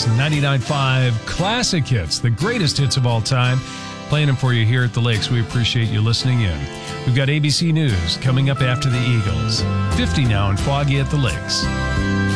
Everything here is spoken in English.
Lakes 99.5 classic hits, the greatest hits of all time. Playing them for you here at the Lakes. We appreciate you listening in. We've got ABC News coming up after the Eagles. 50 now and foggy at the Lakes.